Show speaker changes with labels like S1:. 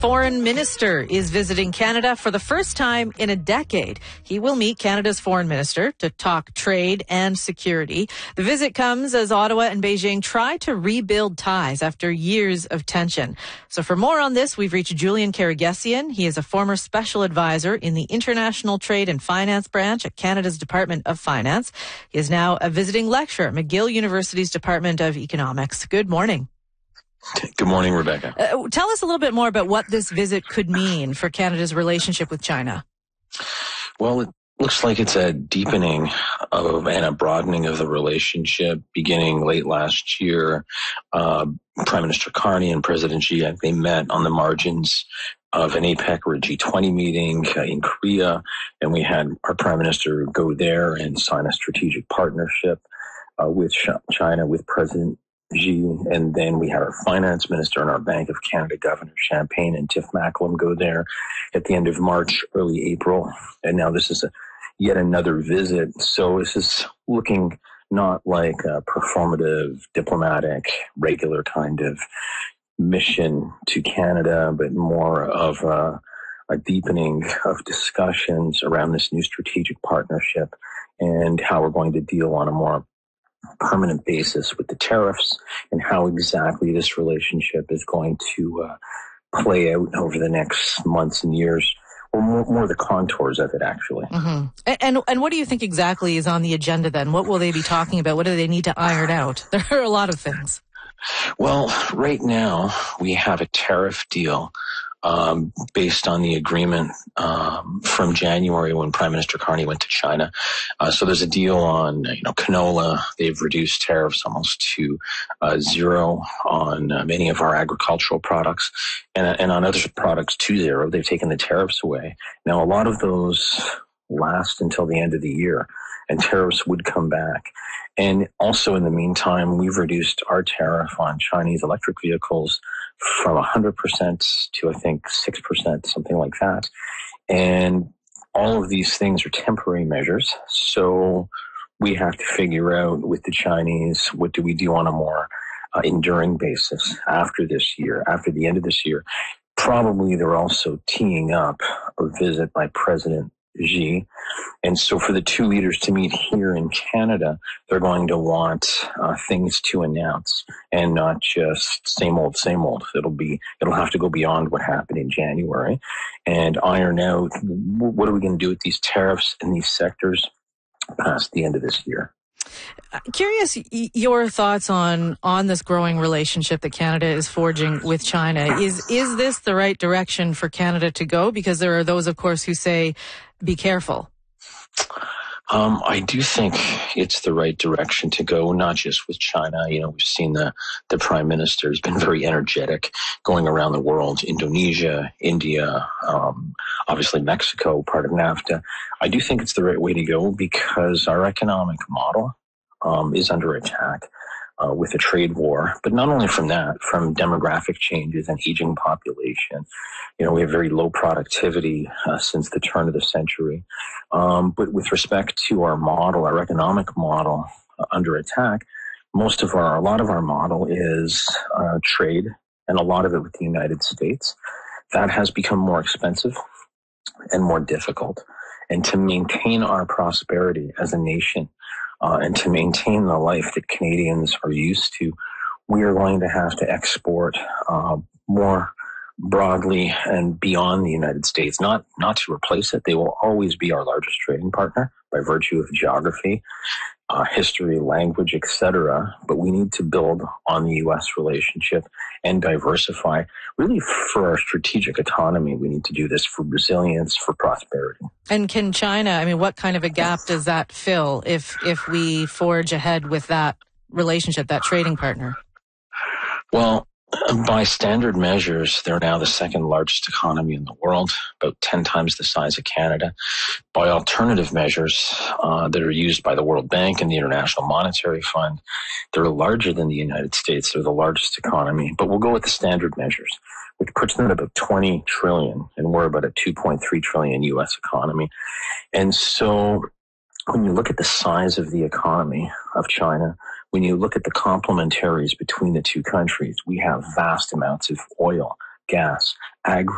S1: Foreign Minister is visiting Canada for the first time in a decade. He will meet Canada's Foreign Minister to talk trade and security. The visit comes as Ottawa and Beijing try to rebuild ties after years of tension. So for more on this, we've reached Julian Karagesian. He is a former special advisor in the International Trade and Finance branch at Canada's Department of Finance. He is now a visiting lecturer at McGill University's Department of Economics. Good morning.
S2: Good morning, Rebecca.
S1: Tell us a little bit more about what this visit could mean for Canada's relationship with China.
S2: Well, it looks like it's a deepening of and a broadening of the relationship beginning late last year. Prime Minister Carney and President Xi, they met on the margins of an APEC or a G20 meeting in Korea, and we had our Prime Minister go there and sign a strategic partnership with China, with President Xi, and then we had our finance minister and our Bank of Canada Governor Champagne and Tiff Macklem go there at the end of March, early April, and now this is yet another visit. So this is looking not like a performative, diplomatic, regular kind of mission to Canada, but more of a deepening of discussions around this new strategic partnership and how we're going to deal on a more permanent basis with the tariffs and how exactly this relationship is going to play out over the next months and years, or more the contours of it, actually.
S1: Mm-hmm. And what do you think exactly is on the agenda then? What will they be talking about? What do they need to iron out? There are a lot of things.
S2: Well, right now we have a tariff deal based on the agreement from January when Prime Minister Carney went to China. So there's a deal on canola. They've reduced tariffs almost to zero on many of our agricultural products, and on other products to zero. They've taken the tariffs away. Now a lot of those last until the end of the year, and tariffs would come back. And also in the meantime, we've reduced our tariff on Chinese electric vehicles from 100% to, I think, 6%, something like that. And all of these things are temporary measures. So we have to figure out with the Chinese, what do we do on a more enduring basis after this year, after the end of this year. Probably they're also teeing up a visit by President Xi. And so for the two leaders to meet here in Canada, they're going to want things to announce and not just same old, same old. It'll have to go beyond what happened in January and iron out what are we going to do with these tariffs in these sectors past the end of this year.
S1: Curious your thoughts on this growing relationship that Canada is forging with China. Is this the right direction for Canada to go? Because there are those, of course, who say, be careful.
S2: I do think it's the right direction to go, not just with China. We've seen the Prime Minister has been very energetic going around the world, Indonesia, India, obviously Mexico, part of NAFTA. I do think it's the right way to go because our economic model is under attack with a trade war, but not only from that, from demographic changes and aging population. We have very low productivity since the turn of the century. But with respect to our model, our economic model under attack, a lot of our model is trade, and a lot of it with the United States. That has become more expensive and more difficult. And to maintain our prosperity as a nation, and to maintain the life that Canadians are used to, we are going to have to export more broadly and beyond the United States, not to replace it. They will always be our largest trading partner by virtue of geography, history, language, etc. But we need to build on the U.S. relationship and diversify. Really, for our strategic autonomy, we need to do this for resilience, for prosperity.
S1: And can China, what kind of a gap does that fill if we forge ahead with that relationship, that trading partner?
S2: Well, by standard measures, they're now the second largest economy in the world, about 10 times the size of Canada. By alternative measures that are used by the World Bank and the International Monetary Fund, they're larger than the United States. They're the largest economy. But we'll go with the standard measures, which puts them at about 20 trillion, and we're about a 2.3 trillion U.S. economy. And so when you look at the size of the economy of China, when you look at the complementaries between the two countries, we have vast amounts of oil, gas, agri